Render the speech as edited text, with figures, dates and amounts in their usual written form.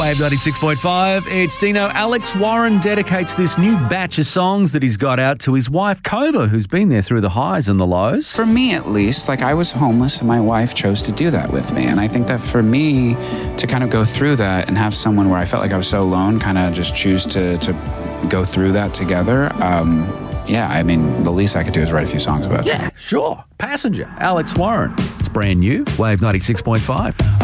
Wave 96.5. It's Dino. Alex Warren dedicates this new batch of songs that he's got out to his wife, Kova, who's been there through the highs and the lows. For me, at least, I was homeless and my wife chose to do that with me. And I think that for me to kind of go through that and have someone where I felt like I was so alone, kind of just choose to go through that together. The least I could do is write a few songs about it. Yeah, sure. Passenger, Alex Warren. It's brand new. Wave 96.5.